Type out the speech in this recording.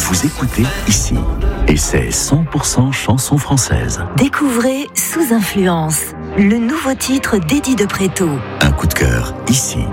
vous écoutez ici. Et c'est 100% chansons françaises. Découvrez Sous Influence, le nouveau titre d'Eddie de Préto. Un coup de cœur ici.